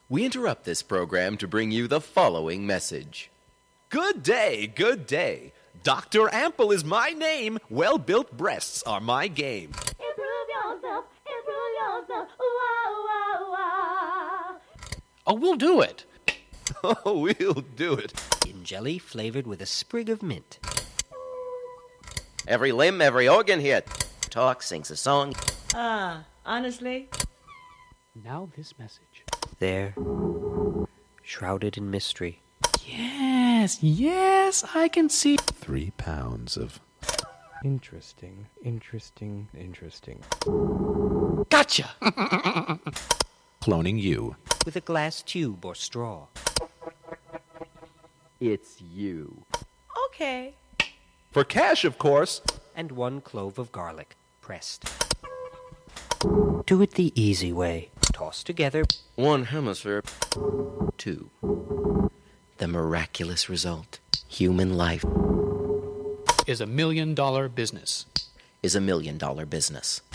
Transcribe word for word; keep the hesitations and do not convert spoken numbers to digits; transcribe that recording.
We interrupt this program to bring you the following message. Good day, good day. Doctor Ample is my name. Well-built breasts are my game. Improve yourself, improve yourself. Ooh, ah, ooh, ah. Oh, we'll do it. Oh, we'll do it. In jelly flavored with a sprig of mint. Every limb, every organ here. Talk, sings a song. Ah, honestly? Now this message. There, shrouded in mystery. Yes, yes, I can see. Three pounds of... Interesting, interesting, interesting. Gotcha! Cloning you. With a glass tube or straw. It's you. Okay. For cash, of course. And one clove of garlic, pressed. Do it the easy way. Toss together. One hemisphere. Two. The miraculous result. Human life Is a million dollar business. is a million dollar business.